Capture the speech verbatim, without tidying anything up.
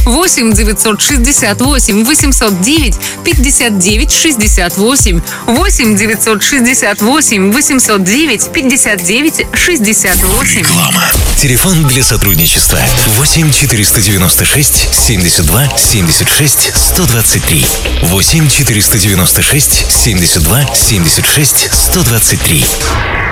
восемь девятьсот шестьдесят восемь восемьсот девять пятьдесят девять шестьдесят восемь. восемь девятьсот шестьдесят восемь восемьсот девять пятьдесят девять шестьдесят восемь. Реклама. Телефон для сотрудничества восемь четыреста девяносто шесть семьдесят два семьдесят шесть сто двадцать три. восемь четыреста девяносто шесть семьдесят два семьдесят шесть сто двадцать три.